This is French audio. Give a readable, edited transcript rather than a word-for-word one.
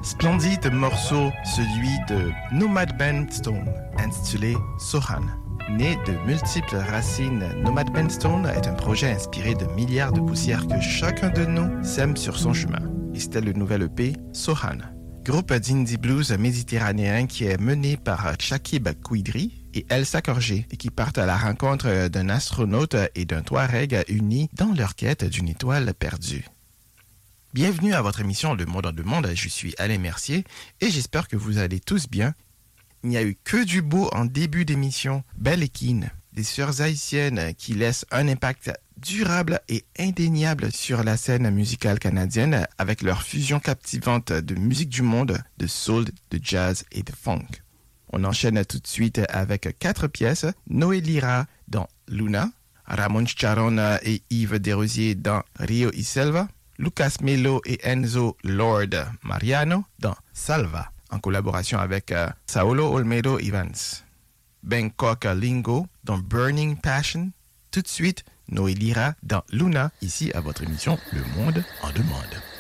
Splendide morceau, celui de Nomad Band Stone, intitulé Sohan. Né de multiples racines, Nomad Band Stone est un projet inspiré de milliards de poussières que chacun de nous sème sur son chemin. Et c'était le nouvel EP Sohan, groupe d'indie blues méditerranéen qui est mené par Chakib Kouidri et Elsa Korgé et qui partent à la rencontre d'un astronaute et d'un Touareg unis dans leur quête d'une étoile perdue. Bienvenue à votre émission Le Monde en Demande, je suis Alain Mercier et j'espère que vous allez tous bien. Il n'y a eu que du beau en début d'émission. Belle et Keane, des sœurs haïtiennes qui laissent un impact durable et indéniable sur la scène musicale canadienne avec leur fusion captivante de musique du monde, de soul, de jazz et de funk. On enchaîne tout de suite avec 4 pièces. Noé Lira dans Luna, Ramon Charon et Yves Desrosiers dans Rio y Selva, Lucas Melo et Enzo Lord Mariano dans Salva, en collaboration avec Saulo Olmedo Evans. Bangkok Lingo dans Burning Passion. Tout de suite, Noé Lira dans Luna, ici à votre émission Le Monde en Demande.